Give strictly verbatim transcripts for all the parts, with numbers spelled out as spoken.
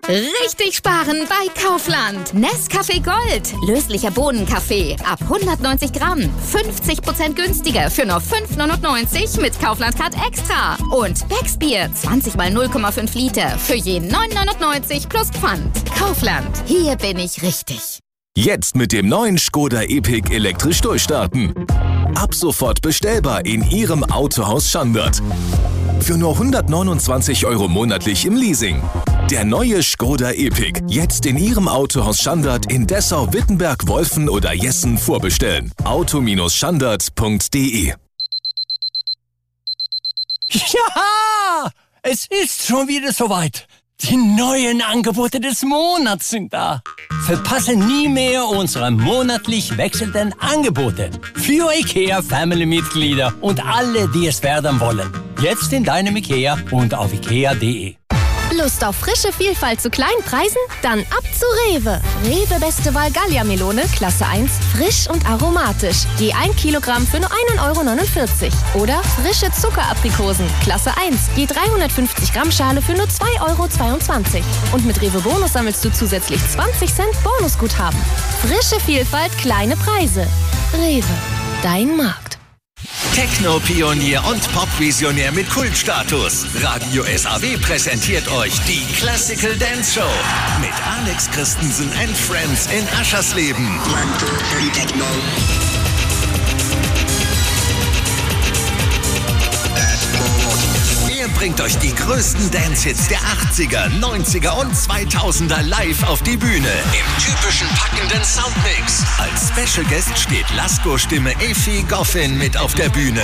Richtig sparen bei Kaufland. Nescafé Gold. Löslicher Bohnenkaffee. Ab hundertneunzig Gramm. fünfzig Prozent günstiger für nur fünf neunundneunzig mit Kaufland Card Extra. Und Becks Bier. zwanzig mal null Komma fünf Liter. Für je neun neunundneunzig plus Pfand. Kaufland. Hier bin ich richtig. Jetzt mit dem neuen Skoda Epic elektrisch durchstarten. Ab sofort bestellbar in Ihrem Autohaus Schandert. Für nur hundertneunundzwanzig Euro monatlich im Leasing. Der neue Skoda Epic. Jetzt in Ihrem Autohaus Schandert in Dessau, Wittenberg, Wolfen oder Jessen vorbestellen. auto Schandert punkt de. Ja! Es ist schon wieder soweit. Die neuen Angebote des Monats sind da. Verpasse nie mehr unsere monatlich wechselnden Angebote. Für IKEA Family-Mitglieder und alle, die es werden wollen. Jetzt in deinem IKEA und auf ikea punkt de. Lust auf frische Vielfalt zu kleinen Preisen? Dann ab zu Rewe. Rewe Beste Wahl Gallia-Melone, Klasse eins, frisch und aromatisch. Je ein Kilogramm für nur ein Euro neunundvierzig. Oder frische Zuckeraprikosen, Klasse eins, je dreihundertfünfzig Gramm Schale für nur zwei Euro zweiundzwanzig. Und mit Rewe Bonus sammelst du zusätzlich zwanzig Cent Bonusguthaben. Frische Vielfalt, kleine Preise. Rewe, dein Markt. Techno-Pionier und Pop-Visionär mit Kultstatus. Radio S A W präsentiert euch die Classical Dance Show mit Alex Christensen and Friends in Aschersleben. Er bringt euch die größten Dance-Hits der achtziger, neunziger und zweitausender live auf die Bühne. Im typischen packenden Soundmix. Als Special Guest steht Lasko-Stimme Effi Goffin mit auf der Bühne.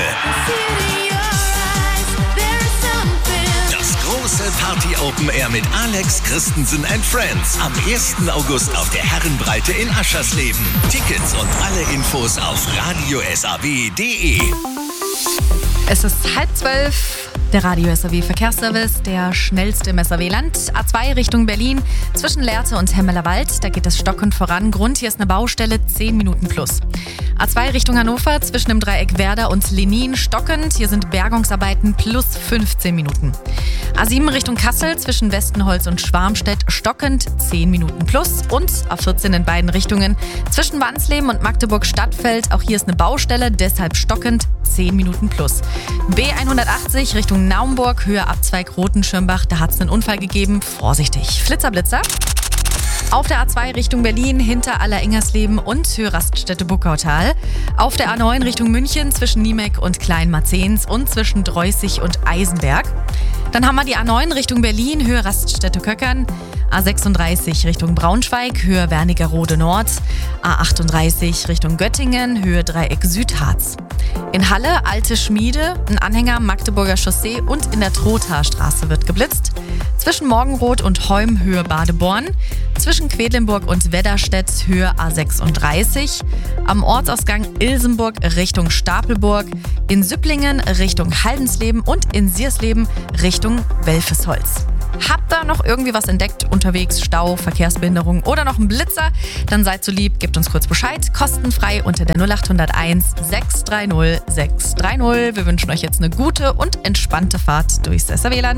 Das große Party-Open Air mit Alex Christensen and Friends. Am ersten August auf der Herrenbreite in Aschersleben. Tickets und alle Infos auf radio s a w punkt de. Es ist halb zwölf. Der Radio S A W Verkehrsservice, der schnellste im S A W-Land. A zwei Richtung Berlin, zwischen Lehrte und Hemmelerwald, da geht es stockend voran. Grund, hier ist eine Baustelle, zehn Minuten plus. A zwei Richtung Hannover, zwischen dem Dreieck Werder und Lenin, stockend. Hier sind Bergungsarbeiten plus fünfzehn Minuten. A sieben Richtung Kassel, zwischen Westenholz und Schwarmstedt, stockend, zehn Minuten plus. Und A vierzehn in beiden Richtungen, zwischen Wansleben und Magdeburg-Stadtfeld, auch hier ist eine Baustelle, deshalb stockend, zehn Minuten plus. B hundertachtzig Richtung Naumburg, Höhe Abzweig Rotenschirmbach, da hat es einen Unfall gegeben. Vorsichtig. Flitzer-Blitzer. Auf der A zwei Richtung Berlin, hinter Aller-Ingersleben und Höhe Raststätte Buckautal. Auf der A neun Richtung München, zwischen Niemek und Kleinmarzens und zwischen Dreußig und Eisenberg. Dann haben wir die A neun Richtung Berlin, Höhe Raststätte Köckern. A sechsunddreißig Richtung Braunschweig, Höhe Wernigerode Nord. A achtunddreißig Richtung Göttingen, Höhe Dreieck Südharz. In Halle, Alte Schmiede, ein Anhänger Magdeburger Chaussee und in der Trothaarstraße wird geblitzt. Zwischen Morgenroth und Heum, Höhe Badeborn. Zwischen Quedlinburg und Wedderstedt, Höhe A sechsunddreißig. Am Ortsausgang Ilsenburg Richtung Stapelburg. In Süpplingen Richtung Haldensleben und in Siersleben Richtung Welfesholz. Habt ihr noch irgendwie was entdeckt unterwegs, Stau, Verkehrsbehinderung oder noch ein Blitzer? Dann seid so lieb, gebt uns kurz Bescheid, kostenfrei unter der null acht null eins sechs drei null sechs drei null. Wir wünschen euch jetzt eine gute und entspannte Fahrt durchs S A W-Land.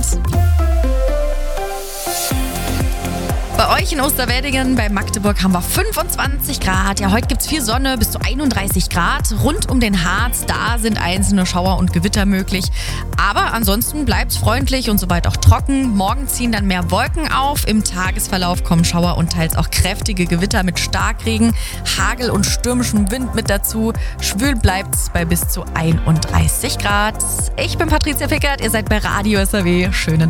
Bei euch in Osterweddingen bei Magdeburg haben wir fünfundzwanzig Grad. Ja, heute gibt es viel Sonne, bis zu einunddreißig Grad. Rund um den Harz, da sind einzelne Schauer und Gewitter möglich. Aber ansonsten bleibt es freundlich und soweit auch trocken. Morgen ziehen dann mehr Wolken auf. Im Tagesverlauf kommen Schauer und teils auch kräftige Gewitter mit Starkregen, Hagel und stürmischem Wind mit dazu. Schwül bleibt es bei bis zu einunddreißig Grad. Ich bin Patricia Pickert, ihr seid bei Radio S A W. Schönen